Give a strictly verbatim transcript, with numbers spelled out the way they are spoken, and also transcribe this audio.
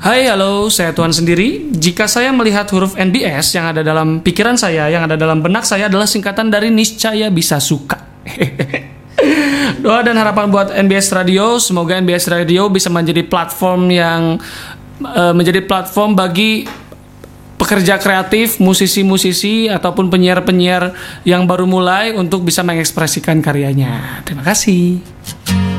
Hai, halo, saya Tuan sendiri. Jika saya melihat huruf N B S yang ada dalam pikiran saya, yang ada dalam benak saya adalah singkatan dari niscaya bisa suka. Doa dan harapan buat N B S Radio, semoga N B S Radio bisa menjadi platform yang uh, menjadi platform bagi pekerja kreatif, musisi-musisi ataupun penyiar-penyiar yang baru mulai untuk bisa mengekspresikan karyanya. Terima kasih.